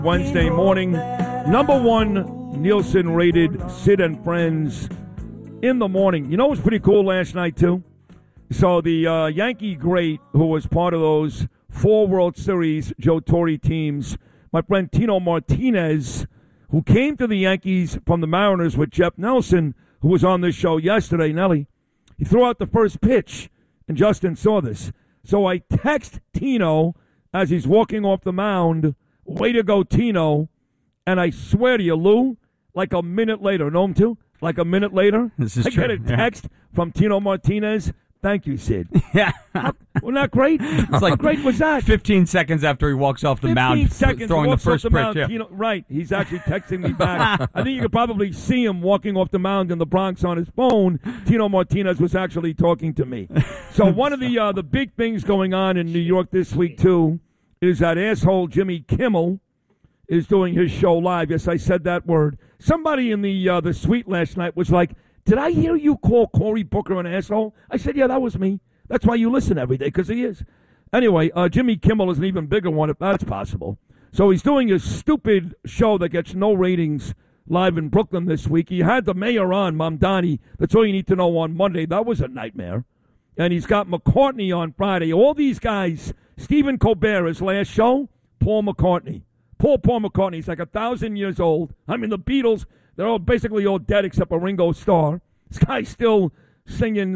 Wednesday morning, number one Nielsen-rated Sid and Friends in the morning. You know what was pretty cool last night, too? So the Yankee great who was part of those 4 World Series Joe Torre teams, my friend Tino Martinez, who came to the Yankees from the Mariners with Jeff Nelson, who was on this show yesterday, Nelly, he threw out the first pitch, and Justin saw this. So I text Tino as he's walking off the mound, way to go, Tino. And I swear to you, Lou, like a minute later, know him too? Like a minute later, this is I true. get a text from Tino Martinez. Thank you, Sid. Yeah. Wasn't that great? It's like how great was that? 15 seconds after he walks off the 15 mound, seconds throwing the walks first off the pitch. mound, Yeah. Tino, right. He's actually texting me back. I think you could probably see him walking off the mound in the Bronx on his phone. Tino Martinez was actually talking to me. So one of the big things going on in New York this week, too, is that asshole Jimmy Kimmel is doing his show live. Yes, I said that word. Somebody in the suite last night was like, did I hear you call Cory Booker an asshole? I said, yeah, that was me. That's why you listen every day, because he is. Anyway, Jimmy Kimmel is an even bigger one, if that's possible. So he's doing his stupid show that gets no ratings live in Brooklyn this week. He had the mayor on, Mamdani. That's all you need to know on Monday. That was a nightmare. And he's got McCartney on Friday. All these guys, Stephen Colbert, his last show, Paul McCartney. Paul McCartney. He's like 1,000 years old. I mean, the Beatles, they're all basically all dead except for Ringo Starr. This guy's still singing,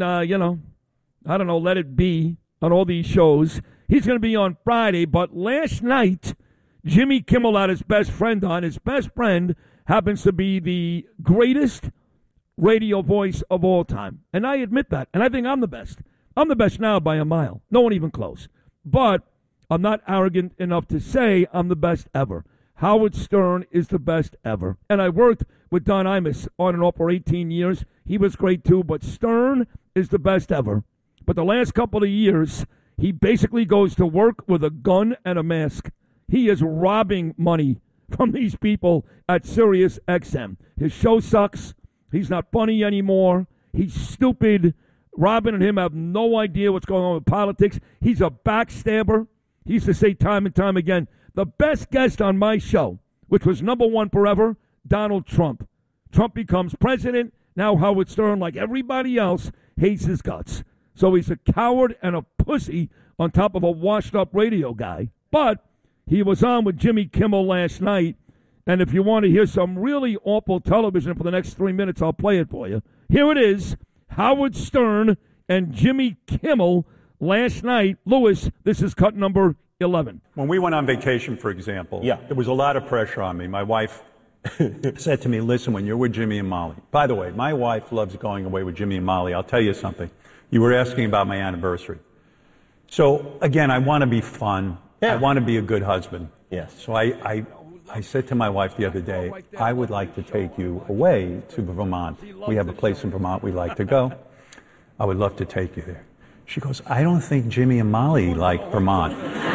I don't know, Let It Be on all these shows. He's going to be on Friday, but last night, Jimmy Kimmel had his best friend on. His best friend happens to be the greatest radio voice of all time. And I admit that. And I think I'm the best. I'm the best now by a mile. No one even close. But I'm not arrogant enough to say I'm the best ever. Howard Stern is the best ever. And I worked with Don Imus on and off for 18 years. He was great too, but Stern is the best ever. But the last couple of years, he basically goes to work with a gun and a mask. He is robbing money from these people at Sirius XM. His show sucks. He's not funny anymore. He's stupid. Robin and him have no idea what's going on with politics. He's a backstabber. He used to say time and time again, the best guest on my show, which was number one forever, Donald Trump. Trump becomes president. Now Howard Stern, like everybody else, hates his guts. So he's a coward and a pussy on top of a washed-up radio guy. But he was on with Jimmy Kimmel last night, and if you want to hear some really awful television for the next 3 minutes, I'll play it for you. Here it is, Howard Stern and Jimmy Kimmel last night. Lewis, this is cut number 11. When we went on vacation, for example, there was a lot of pressure on me. My wife said to me, listen, when you're with Jimmy and Molly. By the way, my wife loves going away with Jimmy and Molly. I'll tell you something. You were asking about my anniversary. So, again, I want to be fun. Yeah. I want to be a good husband. Yes. So I said to my wife the other day, I would like to take you away to Vermont. We have a place in Vermont we like to go. I would love to take you there. She goes, I don't think Jimmy and Molly like Vermont.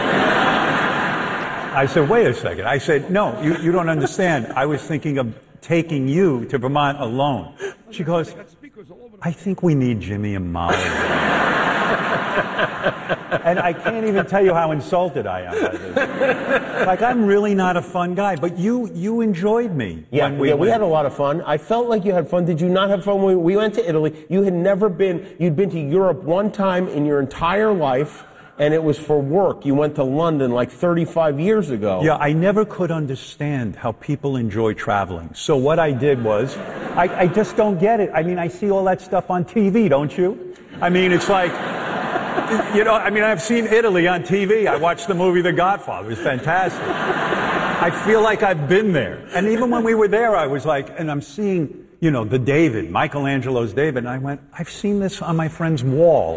I said, wait a second. I said, no, you don't understand. I was thinking of taking you to Vermont alone. She goes, I think we need Jimmy and Molly. And I can't even tell you how insulted I am by this. Like, I'm really not a fun guy, but you enjoyed me. Yeah, we had a lot of fun. I felt like you had fun. Did you not have fun when we went to Italy? You'd been to Europe one time in your entire life, and it was for work. You went to London like 35 years ago. Yeah, I never could understand how people enjoy traveling. So what I did was, I just don't get it. I mean, I see all that stuff on TV, don't you? I mean, it's like, I've seen Italy on TV. I watched the movie The Godfather. It was fantastic. I feel like I've been there. And even when we were there, I was like, and I'm seeing, the David, Michelangelo's David, and I went, I've seen this on my friend's wall,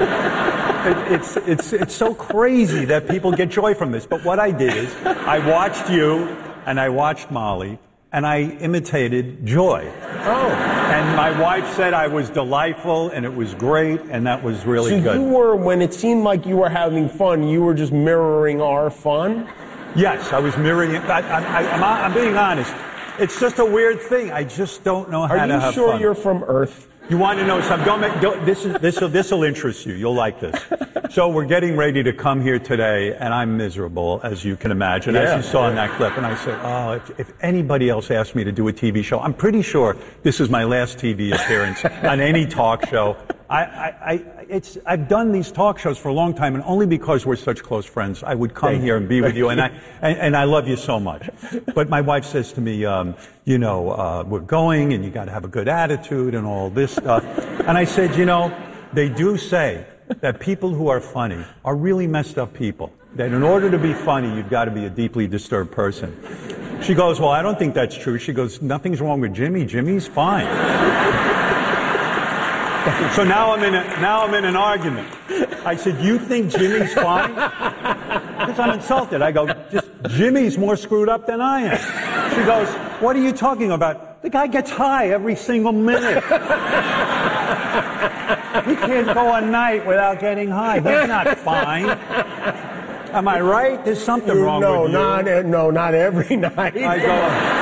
It's so crazy that people get joy from this. But what I did is I watched you and I watched Molly and I imitated Joy. Oh. And my wife said I was delightful and it was great and that was really good. So you were, when it seemed like you were having fun, you were just mirroring our fun? Yes, I was mirroring it. I'm being honest. It's just a weird thing. I just don't know how to have fun. Are you sure you're from Earth? You want to know something? This will interest you. You'll like this. So we're getting ready to come here today, and I'm miserable, as you can imagine, as you saw in that clip. And I said, oh, if anybody else asked me to do a TV show, I'm pretty sure this is my last TV appearance on any talk show. I've done these talk shows for a long time, and only because we're such close friends, I would come here and be with you, and I love you so much. But my wife says to me, we're going, and you got to have a good attitude and all this stuff. And I said, they do say that people who are funny are really messed up people. That in order to be funny, you've got to be a deeply disturbed person. She goes, well, I don't think that's true. She goes, nothing's wrong with Jimmy. Jimmy's fine. So now I'm in an argument. I said, you think Jimmy's fine? Because I'm insulted. I go, just Jimmy's more screwed up than I am. She goes, what are you talking about? The guy gets high every single minute. He can't go a night without getting high. He's not fine. Am I right? There's something wrong with you. No, not every night. I go,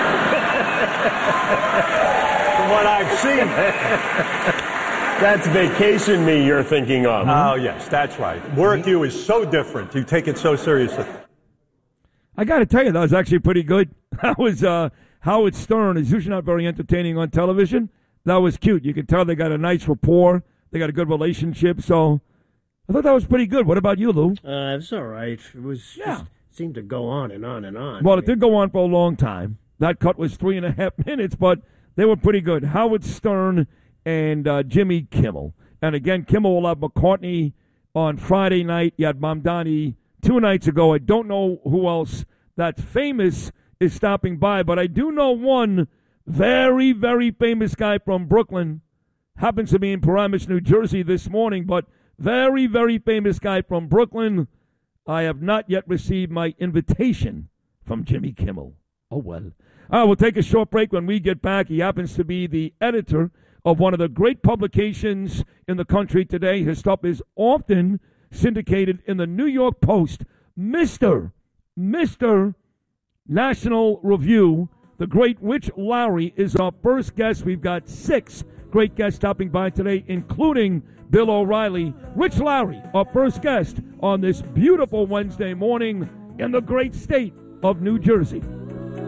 from what I've seen. That's vacation me you're thinking of. Oh, yes, that's right. Work you is so different. You take it so seriously. I got to tell you, that was actually pretty good. That was Howard Stern. Is usually not very entertaining on television. That was cute. You could tell they got a nice rapport. They got a good relationship. So I thought that was pretty good. What about you, Lou? It was all right. It was just seemed to go on and on and on. Well, it did go on for a long time. That cut was 3.5 minutes, but they were pretty good. Howard Stern and Jimmy Kimmel. And again, Kimmel will have McCartney on Friday night. You had Mamdani 2 nights ago. I don't know who else that's famous is stopping by, but I do know one very, very famous guy from Brooklyn. Happens to be in Paramus, New Jersey this morning, but very, very famous guy from Brooklyn. I have not yet received my invitation from Jimmy Kimmel. Oh, well. We'll take a short break. When we get back, he happens to be the editor of one of the great publications in the country today. His stuff is often syndicated in the New York Post. Mr. National Review, the great Rich Lowry is our first guest. We've got 6 great guests stopping by today, including Bill O'Reilly. Rich Lowry, our first guest on this beautiful Wednesday morning in the great state of New Jersey.